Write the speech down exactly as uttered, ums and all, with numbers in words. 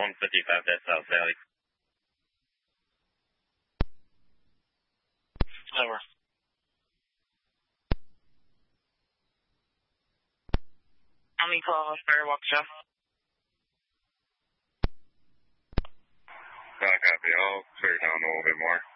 one fifty-five, that's South Valley. Over. Army call, Fairwalk, Jeff. I copy. I'll clear down a little bit more.